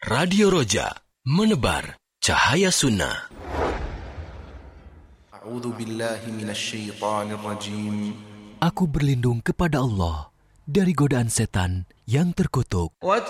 Radio Roja, menebar cahaya sunnah. Aku berlindung kepada Allah dari godaan setan yang terkutuk.